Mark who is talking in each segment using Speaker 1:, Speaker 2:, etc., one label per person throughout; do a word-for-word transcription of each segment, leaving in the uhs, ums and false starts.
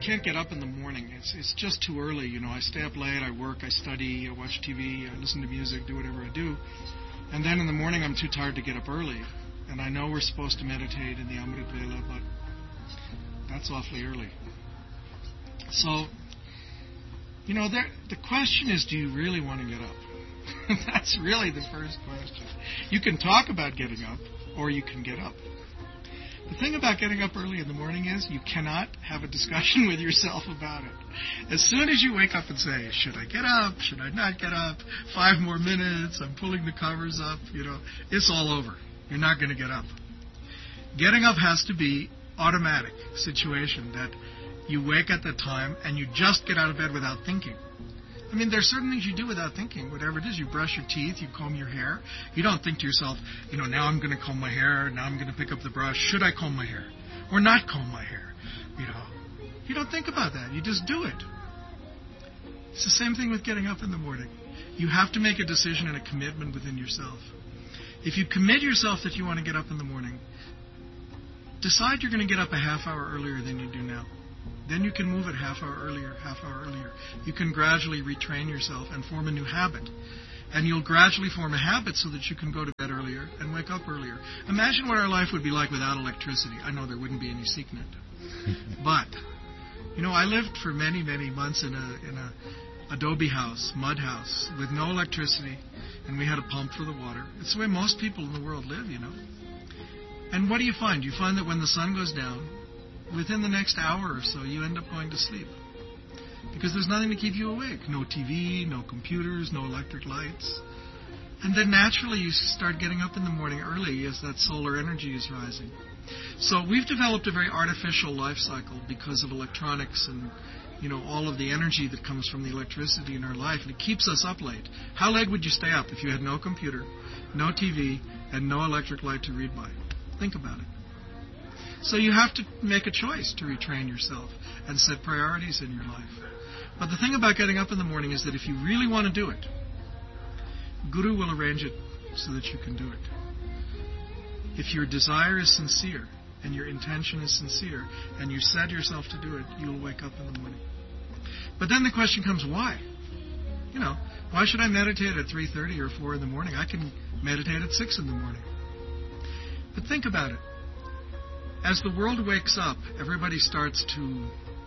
Speaker 1: can't get up in the morning. It's it's just too early. You know, I stay up late, I work, I study, I watch T V, I listen to music, do whatever I do. And then in the morning I'm too tired to get up early. And I know we're supposed to meditate in the Amrit Vela, but that's awfully early. So, you know, there, the question is, do you really want to get up? That's really the first question. You can talk about getting up, or you can get up. The thing about getting up early in the morning is you cannot have a discussion with yourself about it. As soon as you wake up and say, should I get up? Should I not get up? Five more minutes, I'm pulling the covers up, you know, it's all over. You're not going to get up. Getting up has to be automatic situation that you wake at the time and you just get out of bed without thinking. I mean, there's certain things you do without thinking. Whatever it is, you brush your teeth, you comb your hair. You don't think to yourself, you know, now I'm going to comb my hair, now I'm going to pick up the brush. Should I comb my hair or not comb my hair? You know, you don't think about that. You just do it. It's the same thing with getting up in the morning. You have to make a decision and a commitment within yourself. If you commit yourself that you want to get up in the morning, decide you're going to get up a half hour earlier than you do now. Then you can move it half hour earlier, half hour earlier. You can gradually retrain yourself and form a new habit. And you'll gradually form a habit so that you can go to bed earlier and wake up earlier. Imagine what our life would be like without electricity. I know there wouldn't be any SeekNet. But, you know, I lived for many, many months in a in a adobe house, mud house, with no electricity, and we had a pump for the water. It's the way most people in the world live, you know. And what do you find? You find that when the sun goes down, within the next hour or so, you end up going to sleep. Because there's nothing to keep you awake. No T V, no computers, no electric lights. And then naturally you start getting up in the morning early as that solar energy is rising. So we've developed a very artificial life cycle because of electronics and, you know, all of the energy that comes from the electricity in our life. And it keeps us up late. How late would you stay up if you had no computer, no T V, and no electric light to read by? Think about it. So you have to make a choice to retrain yourself and set priorities in your life. But the thing about getting up in the morning is that if you really want to do it, Guru will arrange it so that you can do it. If your desire is sincere and your intention is sincere and you set yourself to do it, you'll wake up in the morning. But then the question comes, why? You know, why should I meditate at three thirty or four in the morning? I can meditate at six in the morning. But think about it. As the world wakes up, everybody starts to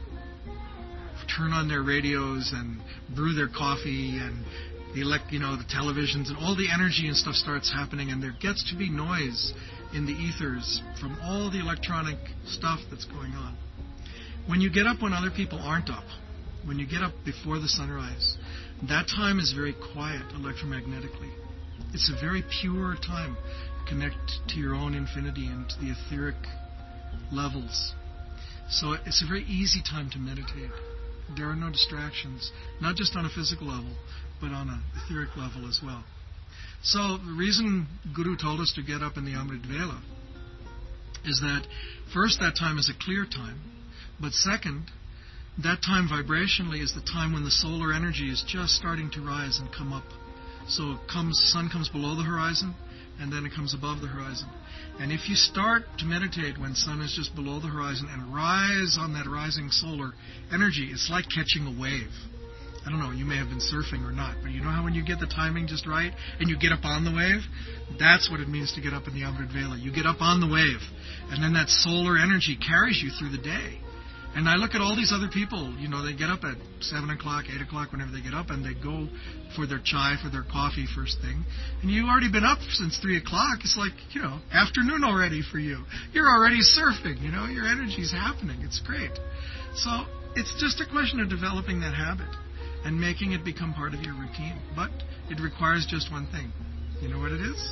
Speaker 1: turn on their radios and brew their coffee, and the elect, you know, the televisions, and all the energy and stuff starts happening, and there gets to be noise in the ethers from all the electronic stuff that's going on. When you get up when other people aren't up, when you get up before the sunrise, that time is very quiet electromagnetically. It's a very pure time. Connect to your own infinity and to the etheric levels. So it's a very easy time to meditate. There are no distractions, not just on a physical level, but on an etheric level as well. So the reason Guru told us to get up in the Amrit Vela is that first, that time is a clear time, but second, that time vibrationally is the time when the solar energy is just starting to rise and come up. So it comes, sun comes below the horizon, and then it comes above the horizon. And if you start to meditate when sun is just below the horizon and rise on that rising solar energy, it's like catching a wave. I don't know, you may have been surfing or not, but you know how when you get the timing just right and you get up on the wave? That's what it means to get up in the Amrit Vela. You get up on the wave, and then that solar energy carries you through the day. And I look at all these other people, you know, they get up at seven o'clock, eight o'clock, whenever they get up, and they go for their chai, for their coffee first thing. And you've already been up since three o'clock. It's like, you know, afternoon already for you. You're already surfing, you know, your energy's happening. It's great. So it's just a question of developing that habit and making it become part of your routine. But it requires just one thing. You know what it is?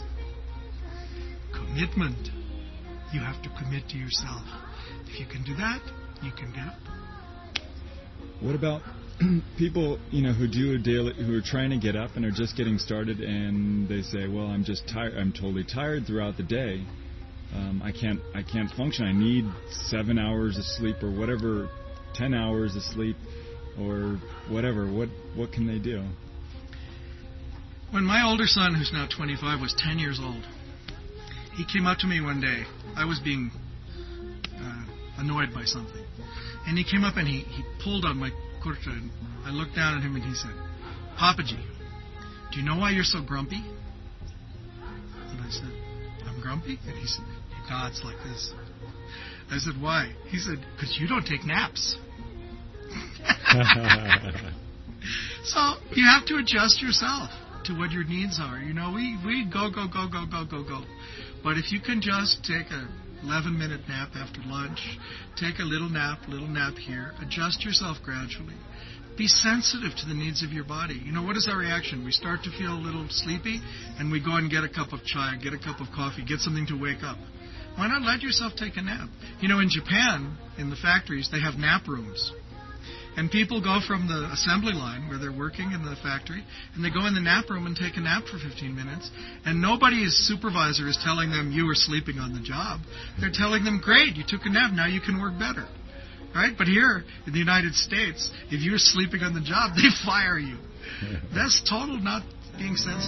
Speaker 1: Commitment. You have to commit to yourself. If you can do that, you can get up.
Speaker 2: What about people, you know, who do a daily, who are trying to get up and are just getting started, and they say, "Well, I'm just tired. I'm totally tired throughout the day. Um, I can't, I can't function. I need seven hours of sleep, or whatever, ten hours of sleep, or whatever." What, what can they do?
Speaker 1: When my older son, who's now twenty-five, was ten years old, he came up to me one day. I was being uh, annoyed by something. And he came up and he, he pulled on my kurta, and I looked down at him and he said, Papaji, do you know why you're so grumpy? And I said, I'm grumpy? And he said, he nods like this. I said, why? He said, because you don't take naps. So you have to adjust yourself to what your needs are. You know, we, we go, go, go, go, go, go, go. But if you can just take a eleven minute nap after lunch, take a little nap, little nap here, adjust yourself gradually. Be sensitive to the needs of your body. You know, what is our reaction? We start to feel a little sleepy, and we go and get a cup of chai, get a cup of coffee, get something to wake up. Why not let yourself take a nap? You know, in Japan, in the factories, they have nap rooms. And people go from the assembly line where they're working in the factory, and they go in the nap room and take a nap for fifteen minutes. And nobody's supervisor is telling them you were sleeping on the job. They're telling them, great, you took a nap, now you can work better. Right? But here in the United States, if you're sleeping on the job, they fire you. That's total not being sensitive.